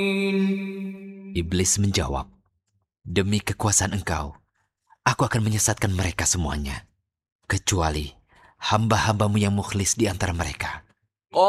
Iblis menjawab, "Demi kekuasaan engkau, aku akan menyesatkan mereka semuanya, kecuali hamba-hambamu yang mukhlis di antara mereka,